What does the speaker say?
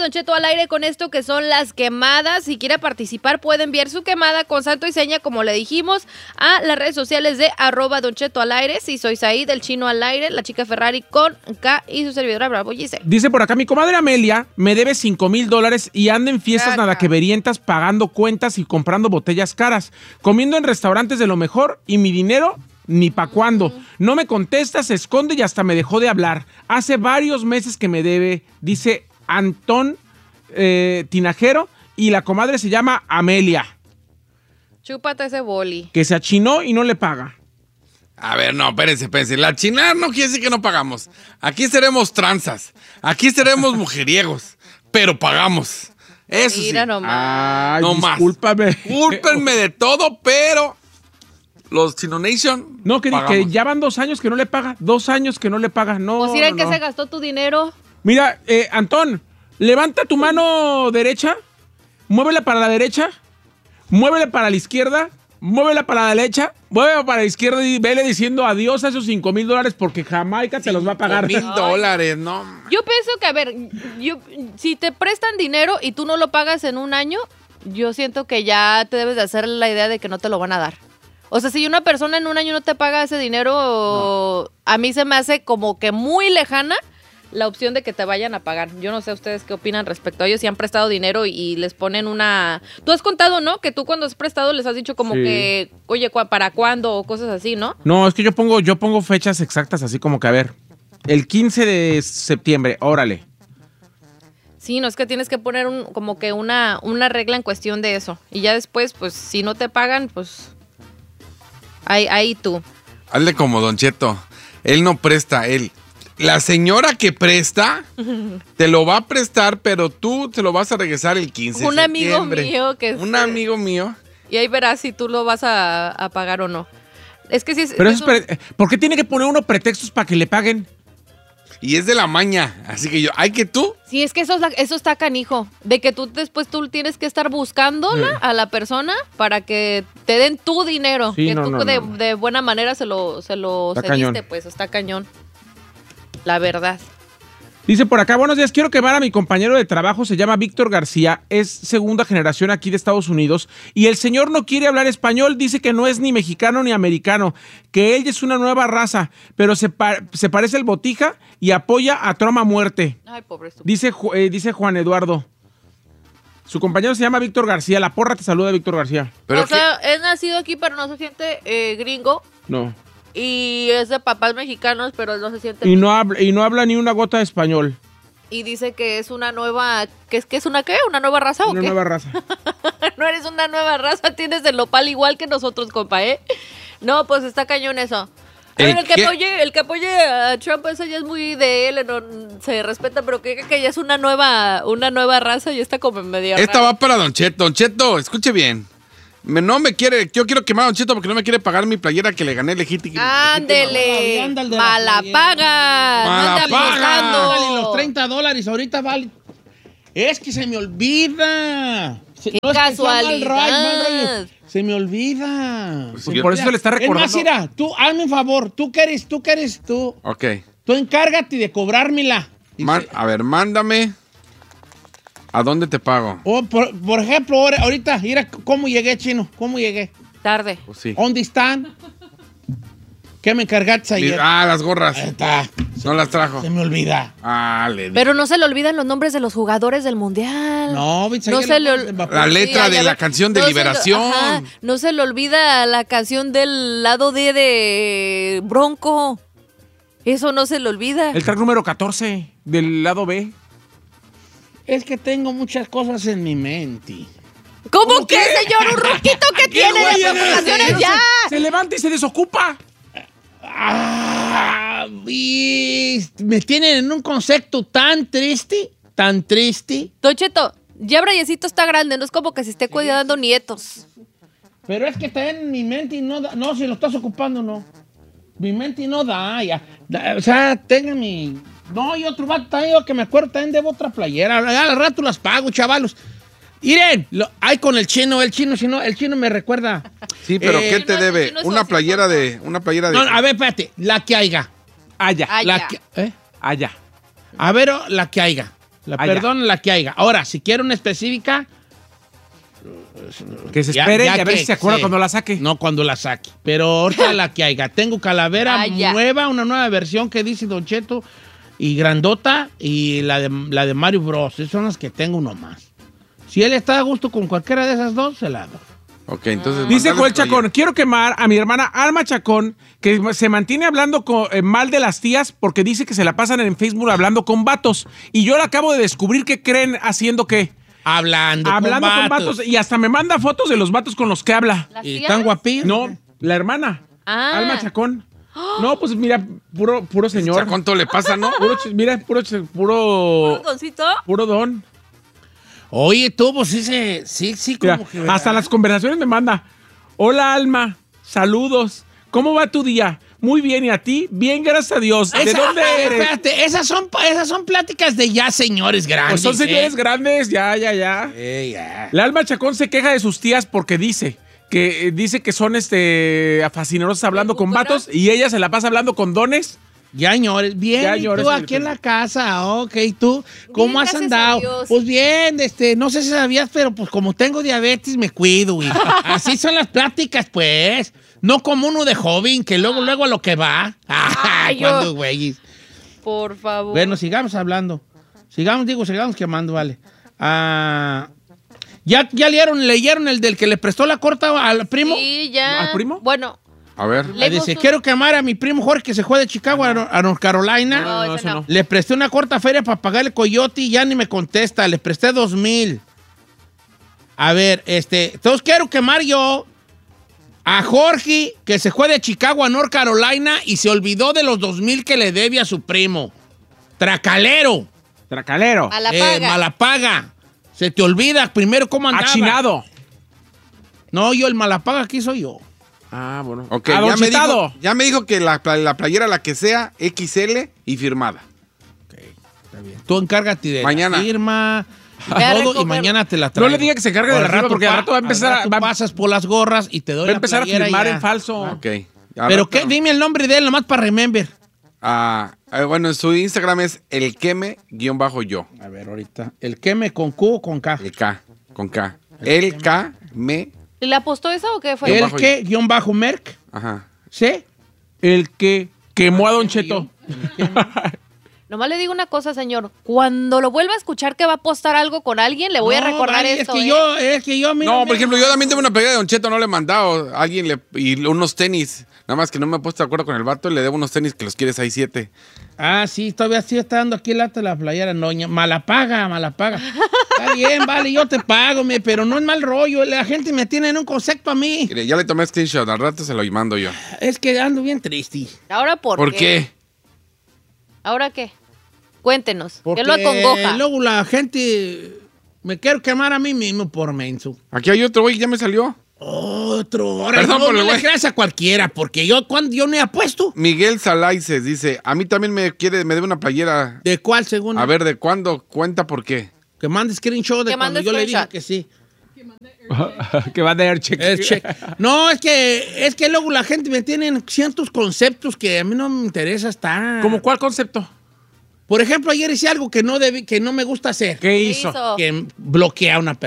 Don Cheto al aire con esto que son las quemadas. Si quiere participar puede enviar su quemada con santo y seña, como le dijimos, a las redes sociales de @Don Cheto al aire. Si soy Said, el chino al aire, la chica Ferrari con K y su servidora Bravo Giselle. Dice por acá, mi comadre Amelia me debe $5,000 y anda en fiestas nada que verientas, pagando cuentas y comprando botellas caras, comiendo en restaurantes de lo mejor y mi dinero ni pa' cuándo. No me contesta, se esconde y hasta me dejó de hablar. Hace varios meses que me debe, dice Antón Tinajero, y la comadre se llama Amelia. Chúpate ese boli. Que se achinó y no le paga. A ver, no, espérense. La chinar no quiere decir que no pagamos. Aquí seremos tranzas. Aquí seremos mujeriegos. Pero pagamos. Eso Mira sí. nomás. Ay, No más. discúlpame. Cúlpenme de todo, pero los Chino Nation No, que pagamos. ya van 2 años que no le paga. 2 años que no le paga. No, Pues mira en qué no. se gastó tu dinero. Mira, Antón, levanta tu mano derecha, muévela para la derecha, muévela para la izquierda, muévela para la derecha, muévela para la izquierda y vele diciendo adiós a esos $5,000 porque Jamaica te los va a pagar. $5,000, no. Yo pienso que, a ver, si te prestan dinero y tú no lo pagas en un año, yo siento que ya te debes de hacer la idea de que no te lo van a dar. O sea, si una persona en un año no te paga ese dinero, a mí se me hace como que muy lejana la opción de que te vayan a pagar. Yo no sé ustedes qué opinan respecto a ellos, si han prestado dinero y les ponen una... Tú has contado, ¿no? Que tú cuando has prestado les has dicho como Sí. que, oye, ¿para cuándo? O cosas así, ¿no? No, es que yo pongo fechas exactas, así como que, a ver, el 15 de septiembre, órale. Sí, no, es que tienes que poner como que una regla en cuestión de eso. Y ya después, pues, si no te pagan, pues... Ahí tú. Hazle como Don Cheto. Él no presta, él. La señora que presta, te lo va a prestar, pero tú te lo vas a regresar el 15 de Un amigo septiembre. mío que... Un amigo mío. Y ahí verás si tú lo vas a pagar o no. Es que sí... Pero ¿por qué tiene que poner uno pretextos para que le paguen? Y es de la maña. Así que hay que tú. Sí, es que eso está canijo. De que tú después tú tienes que estar buscándola a la persona para que te den tu dinero. Sí, que no, tú no, de no. buena manera se lo Está cediste, cañón. pues está cañón. La verdad. Dice por acá, buenos días, quiero quemar a mi compañero de trabajo, se llama Víctor García, es segunda generación aquí de Estados Unidos, y el señor no quiere hablar español, dice que no es ni mexicano ni americano, que él es una nueva raza, pero se parece al Botija y apoya a Trump a muerte. Ay, pobre estúpido. Dice Juan Eduardo. Su compañero se llama Víctor García, la porra te saluda, Víctor García. Pero O sea, es nacido aquí, pero no se siente gringo. No. Y es de papás mexicanos, pero no se siente... Y no habla ni una gota de español. Y dice que es una nueva... ¿Qué es una qué? ¿Una nueva raza o Una qué? nueva raza. No eres una nueva raza, tienes el nopal igual que nosotros, compa, ¿eh? No, pues está cañón eso. ¿El El que apoye a Trump, eso ya es muy de él, no, se respeta, pero que ya es una nueva raza y está como medio esta rara. va para Don Cheto. Don Cheto, escuche bien. Yo quiero quemar a Don Cheto porque no me quiere pagar mi playera que le gané legítimo. ¡Ándele! Ándale de la ¡Mala playera. paga! Mala ¡No ande paga. apostando! Dale los $30 ahorita vale. Es que se me olvida. ¡Qué No es que sea casualidad! mal rollo. Se me olvida. Pues por eso le está recordando. Es más, mira, tú hazme un favor. Tú que eres tú. Ok. Tú encárgate de cobrármela. A ver, mándame. ¿A dónde te pago? O por ejemplo, ahorita, mira cómo llegué, chino. ¿Cómo llegué? Tarde. Pues sí. ¿Dónde están? ¿Qué me encargaste ayer? Las gorras. Ahí está. No las trajo. Se me olvida. Pero no se le olvidan los nombres de los jugadores del mundial. No, No se le La letra de la canción de Liberación. No se le olvida la canción del lado D de Bronco. Eso no se le olvida. El track número 14 del lado B. Es que tengo muchas cosas en mi mente. ¿Cómo que, señor? Un ruquito que tiene de preocupaciones ya. Se levanta y se desocupa. Me tienen en un concepto tan triste. Don Cheto, ya Brayecito está grande, no es como que se esté cuidando nietos. Pero es que está en mi mente y no da. No, si lo estás ocupando, no. Mi mente no da. O sea, tenga mi. No, y otro vato también, que me acuerdo, también debo otra playera. Al rato las pago, chavalos. Miren, hay con el chino, el chino me recuerda. Sí, pero ¿qué te debe? no es Una así, playera de. No, a ver, espérate, la que haya. Allá. Allá. La que, Allá. A ver, la que haya. Perdón, la que haya. Ahora, si quiere una específica... Que se espere y a ver si se acuerda sí. cuando la saque. No, cuando la saque. Pero ahorita la que haya. Tengo calavera nueva, una nueva versión que dice Don Cheto y grandota y la de Mario Bros. Esas son las que tengo nomás. Si él está a gusto con cualquiera de esas dos, se la doy. Ok, entonces... Dice mandale Joel playera. Chacón, quiero quemar a mi hermana Alma Chacón, que se mantiene hablando mal de las tías porque dice que se la pasan en Facebook hablando con vatos. Y yo la acabo de descubrir que creen haciendo qué. Hablando con vatos. Y hasta me manda fotos de los vatos con los que habla. ¿Las Y tías? tan guapillos. No, la hermana. Ah. Alma Chacón. No, pues mira, puro señor. ¿A cuánto le pasa, no? Mira, puro ¿Doncito? don. Oye, tú, pues sí, Mira, como que... hasta las conversaciones me manda. Hola, Alma. Saludos. ¿Cómo va tu día? Muy bien, ¿y a ti? Bien, gracias a Dios. ¿De dónde eres? Espérate, esas son pláticas de ya señores grandes. Pues son señores grandes, ya. ya. La Alma Chacón se queja de sus tías porque dice que son fascinerosas hablando con vatos y ella se la pasa hablando con dones. Ya, señores, bien, Ya, ¿y señores, tú aquí en la casa? Ok, ¿tú cómo has gracias a andado? Dios. Pues bien, no sé si sabías, pero pues como tengo diabetes me cuido, güey. Así son las pláticas, pues. No como uno de joven, que luego a lo que va. Ay, ¿Cuándo, güey? Por favor. Bueno, sigamos hablando. Sigamos quemando, vale. ¿Ya leyeron el del que le prestó la corta al primo? Sí, ya. ¿Al primo? Bueno. A ver. Dice, quiero quemar a mi primo Jorge que se fue de Chicago a North Carolina. No, ese no. Le presté una corta feria para pagar el coyote y ya ni me contesta. Le presté 2,000. A ver, entonces quiero quemar yo a Jorge que se fue de Chicago a North Carolina y se olvidó de los 2,000 que le debe a su primo. Tracalero. Tracalero. A la paga. Malapaga. Se te olvida primero cómo andaba. Achinado. No, el malapaga aquí soy yo. Ah, bueno. Ok, Adonchetado. ya me dijo que la playera, la que sea, XL y firmada. Está bien. Tú encárgate de Mañana. la firma y Ve a todo y recoger. mañana te la No traigo. le diga que se cargue de la firma porque al rato va a empezar pasas por las gorras y te doy va a la empezar a playera firmar ya. en falso. Ok. Pero qué, dime el nombre de él nomás para remember. Bueno, su Instagram es elqueme_yo. A ver, ahorita. ¿El queme con Q o con K? El K, con K. El K, me. ¿Y le apostó esa o qué fue? ¿El qué? Guión bajo Merck. Ajá. ¿Sí? El que quemó a Don Cheto. Nomás le digo una cosa, señor. Cuando lo vuelva a escuchar que va a apostar algo con alguien, le voy a recordar vale, esto. Es que yo... mira, No, por ejemplo, yo también tengo una playera de Don Cheto, no le he mandado a alguien y unos tenis. Nada más que no me he puesto de acuerdo con el vato, le debo unos tenis que los quiere 6-7. Ah, sí, todavía sí está dando aquí el lata de la playera. No, malapaga. Está bien, vale, yo te pago, pero no es mal rollo. La gente me tiene en un concepto a mí. Mire, ya le tomé screenshot, al rato se lo mando yo. Es que ando bien triste. ¿Ahora ¿Por qué? ¿Ahora qué? Cuéntenos. Porque ¿Qué lo acongoja? luego la gente... Me quiero quemar a mí mismo por menso. Aquí hay otro, güey, ya me salió. Otro. Ahora Perdón no por el le güey. creas a cualquiera, porque yo no he apuesto. Miguel Salaices dice, a mí también me debe una playera. ¿De cuál, según? A ver, ¿de cuándo? Cuenta por qué. Que mande screenshot de Que cuando mande yo le dije screenshot. que sí. Que va a dar check. No, es que luego la gente me tiene en ciertos conceptos que a mí no me interesa estar. ¿Cómo cuál concepto? Por ejemplo, ayer hice algo que no me gusta hacer. ¿Qué hizo? Que bloquea a una persona.